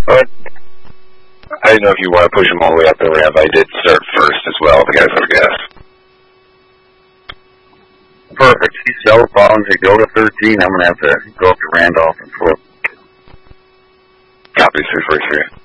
But I didn't know if you want to push him all the way up the ramp. I did start first as well, the guys out of gas. Perfect. He's southbound to go to 13. I'm going to have to go up to Randolph and flip. Copy, 343.